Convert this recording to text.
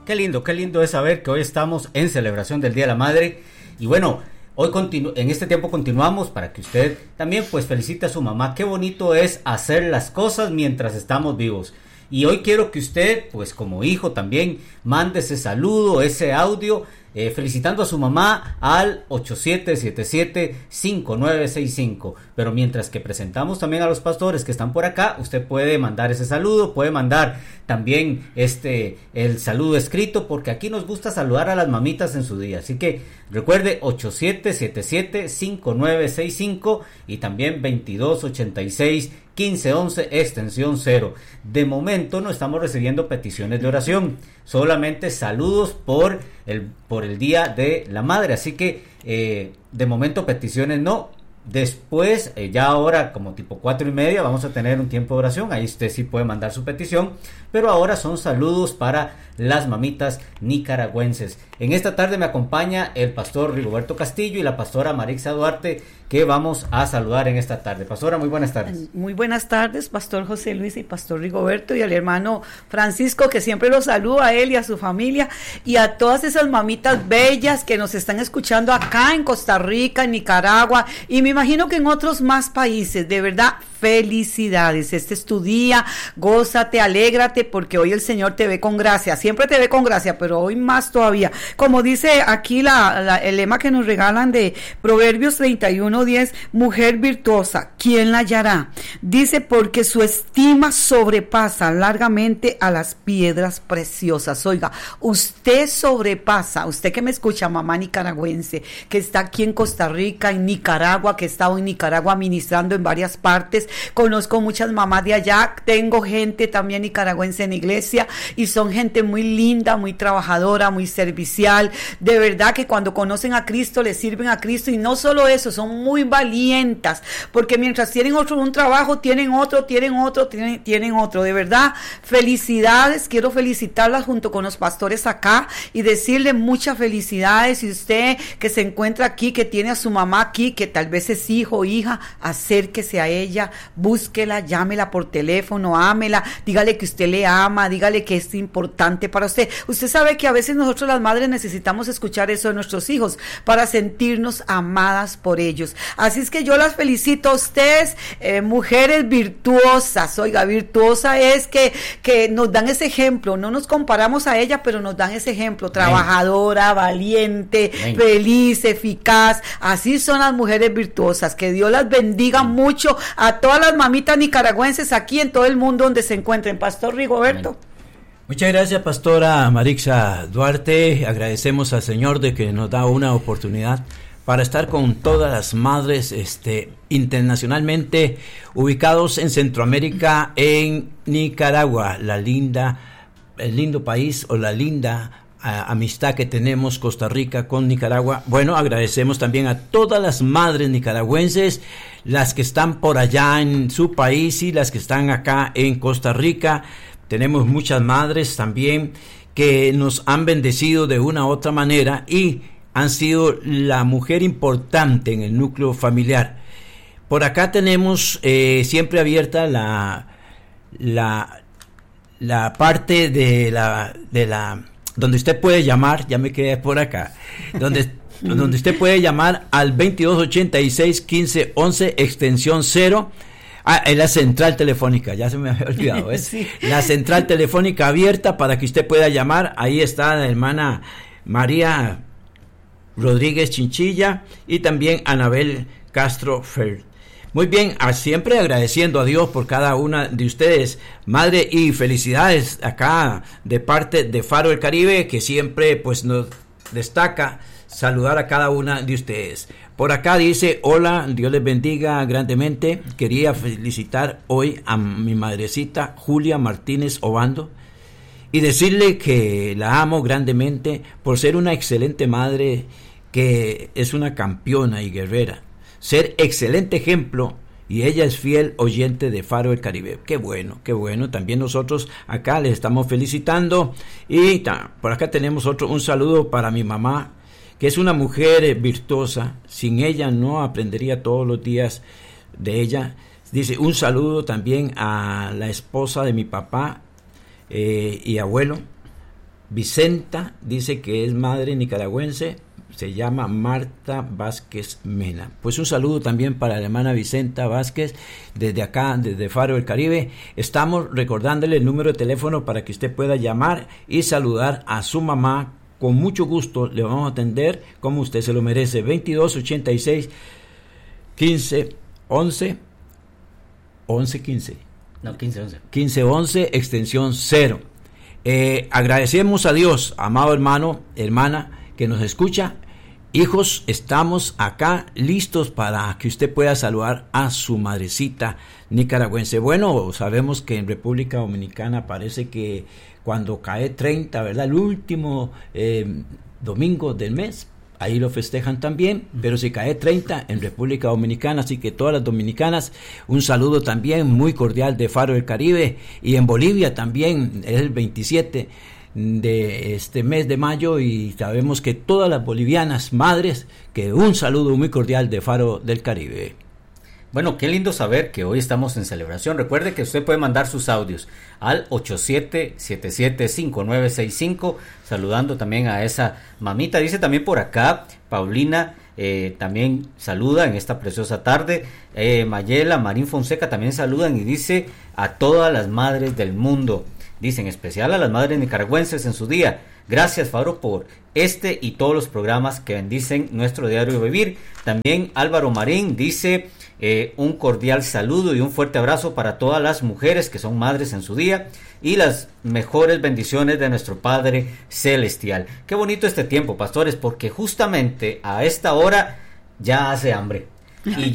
qué lindo es saber que hoy estamos en celebración del Día de la Madre. Y bueno, hoy en este tiempo continuamos para que usted también pues felicite a su mamá. Qué bonito es hacer las cosas mientras estamos vivos. Y hoy quiero que usted, pues como hijo también, mande ese saludo, ese audio, felicitando a su mamá al 8777-5965. Pero mientras que presentamos también a los pastores que están por acá, usted puede mandar ese saludo, puede mandar también el saludo escrito, porque aquí nos gusta saludar a las mamitas en su día. Así que recuerde 8777-5965 y también 2286-1511 extensión 0. De momento no estamos recibiendo peticiones de oración, solamente saludos por el Día de la Madre, así que de momento peticiones no. Después, ya ahora como tipo 4:30 vamos a tener un tiempo de oración, ahí usted sí puede mandar su petición, pero ahora son saludos para las mamitas nicaragüenses. En esta tarde me acompaña el pastor Rigoberto Castillo y la pastora Marixa Duarte, que vamos a saludar en esta tarde. Pastora, muy buenas tardes. Muy buenas tardes, pastor José Luis y pastor Rigoberto, y al hermano Francisco, que siempre los saluda a él y a su familia, y a todas esas mamitas bellas que nos están escuchando acá en Costa Rica, en Nicaragua, y me imagino que en otros más países. De verdad, felicidades, este es tu día, gózate, alégrate, porque hoy el Señor te ve con gracia, siempre te ve con gracia, pero hoy más todavía. Como dice aquí el lema que nos regalan de Proverbios 31:10, mujer virtuosa, ¿quién la hallará? Dice, porque su estima sobrepasa largamente a las piedras preciosas. Oiga, usted sobrepasa, usted que me escucha, mamá nicaragüense, que está aquí en Costa Rica, en Nicaragua, que he estado en Nicaragua ministrando en varias partes. Conozco muchas mamás de allá, tengo gente también nicaragüense en iglesia y son gente muy linda, muy trabajadora, muy servicial. De verdad que cuando conocen a Cristo, le sirven a Cristo, y no solo eso, son muy valientas, porque mientras tienen un trabajo, tienen otro. De verdad, felicidades, quiero felicitarlas junto con los pastores acá y decirle muchas felicidades. Y usted que se encuentra aquí, que tiene a su mamá aquí, que tal vez es hijo o hija, acérquese a ella, búsquela, llámela por teléfono, ámela, dígale que usted le ama, dígale que es importante para usted. Usted sabe que a veces nosotros las madres necesitamos escuchar eso de nuestros hijos para sentirnos amadas por ellos. Así es que yo las felicito a ustedes, mujeres virtuosas. Oiga, virtuosa es que nos dan ese ejemplo, no nos comparamos a ella, pero nos dan ese ejemplo, trabajadora, valiente, feliz, eficaz. Así son las mujeres virtuosas. Que Dios las bendiga mucho a todas las mamitas nicaragüenses aquí en todo el mundo donde se encuentren. Pastor Rigoberto. Muchas gracias, pastora Marixa Duarte. Agradecemos al Señor de que nos da una oportunidad para estar con todas las madres internacionalmente ubicados en Centroamérica, en Nicaragua, el lindo país, o la linda amistad que tenemos Costa Rica con Nicaragua. Bueno, agradecemos también a todas las madres nicaragüenses, las que están por allá en su país y las que están acá en Costa Rica. Tenemos muchas madres también que nos han bendecido de una u otra manera y han sido la mujer importante en el núcleo familiar. Por acá tenemos siempre abierta la parte de la donde usted puede llamar, ya me quedé por acá, donde usted puede llamar al 2286-1511 extensión 0. Es la central telefónica, ya se me había olvidado, sí. La central telefónica abierta para que usted pueda llamar. Ahí está la hermana María Rodríguez Chinchilla y también Anabel Castro Fer. Muy bien, siempre agradeciendo a Dios por cada una de ustedes, madre, y felicidades acá de parte de Faro del Caribe, que siempre pues nos destaca saludar a cada una de ustedes. Por acá dice, hola, Dios les bendiga grandemente. Quería felicitar hoy a mi madrecita Julia Martínez Obando y decirle que la amo grandemente por ser una excelente madre, que es una campeona y guerrera, ser excelente ejemplo, y ella es fiel oyente de Faro del Caribe. Qué bueno, también nosotros acá les estamos felicitando. Y por acá tenemos un saludo para mi mamá, que es una mujer virtuosa. Sin ella no aprendería todos los días de ella. Dice, un saludo también a la esposa de mi papá y abuelo, Vicenta dice que es madre nicaragüense, se llama Marta Vázquez Mena. Pues un saludo también para la hermana Vicenta Vázquez desde acá, desde Faro del Caribe. Estamos recordándole el número de teléfono para que usted pueda llamar y saludar a su mamá. Con mucho gusto le vamos a atender como usted se lo merece. 2286 15 11 11 15. No, 15 11. 15 11 extensión 0. Agradecemos a Dios, amado hermano, hermana, que nos escucha. Hijos, estamos acá listos para que usted pueda saludar a su madrecita nicaragüense. Bueno, sabemos que en República Dominicana parece que cuando cae 30, ¿verdad? El último domingo del mes, ahí lo festejan también, pero si cae 30 en República Dominicana, así que todas las dominicanas, un saludo también muy cordial de Faro del Caribe, y en Bolivia también es el 27 de este mes de mayo, y sabemos que todas las bolivianas madres, que un saludo muy cordial de Faro del Caribe. Bueno, qué lindo saber que hoy estamos en celebración. Recuerde que usted puede mandar sus audios al 87775965, saludando también a esa mamita. Dice también por acá, Paulina, también saluda en esta preciosa tarde. Mayela, Marín Fonseca también saludan y dice a todas las madres del mundo. Dice en especial a las madres nicaragüenses en su día. Gracias, Faro, por este y todos los programas que bendicen nuestro diario vivir. También Álvaro Marín dice un cordial saludo y un fuerte abrazo para todas las mujeres que son madres en su día y las mejores bendiciones de nuestro Padre Celestial. Qué bonito este tiempo, pastores, porque justamente a esta hora ya hace hambre. Y